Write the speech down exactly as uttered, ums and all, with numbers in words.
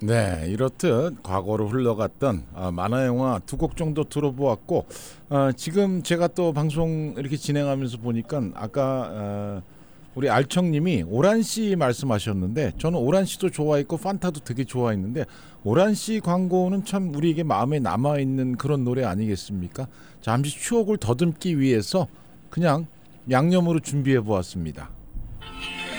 네, 이렇듯 과거로 흘러갔던 아, 만화 영화 두 곡 정도 들어보았고 아, 지금 제가 또 방송 이렇게 진행하면서 보니까 아까 아, 우리 알청님이 오란 씨 말씀하셨는데 저는 오란 씨도 좋아했고 판타도 되게 좋아했는데 오란 씨 광고는 참 우리에게 마음에 남아 있는 그런 노래 아니겠습니까? 잠시 추억을 더듬기 위해서 그냥 양념으로 준비해 보았습니다.